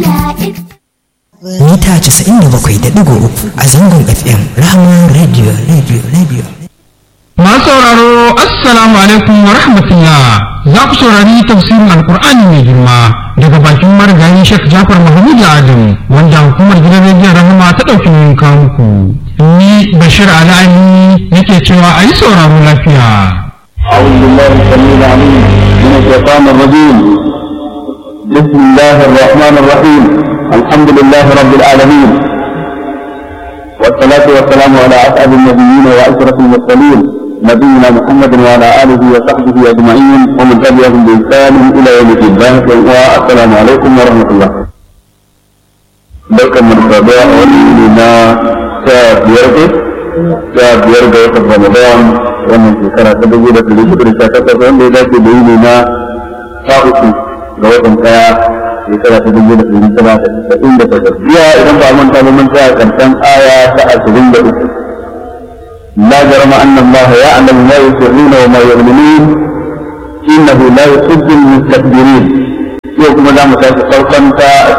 mita 97.3 a zangon FM Rahama Radio. Masu sauraro assalamu alaikum wa rahmatullah, za ku saurari tafsirin alkur'ani mai girma daga bakin marigayi Sheikh Jafar Mahmud Adam wanda hukumar gidan rediyon Rahama ta ɗauki nauyin kawo muku. Ni Bashir Al'ali nake cewa a yi sauraro lafiya. أعوذ بالله السميع العليم من الشيطان الرجيم. بسم الله الرحمن الرحيم. الحمد لله رب العالمين، والصلاة والسلام على أسعد النبيين وأشرف المرسلين نبينا محمد وعلى آله وصحبه أجمعين ومن تبعهم بإحسان إلى يوم الدين. السلام عليكم ورحمة الله. بركة من الصباح ولينا شابير وقت رمضان ومن شكرا تبجيلة لشكر الشاكرة ومن ذلك بيننا شاكرا لوطن كيا shekara ta 1998 jiya idan ba manta ba mun tsaya karshen aya ta 23 la jarama anna Allah ya'lamu ma yusirruna wa ma yu'linun innahu la yuhibbul mustakbirin. yau kuma za mu tafi farkon ta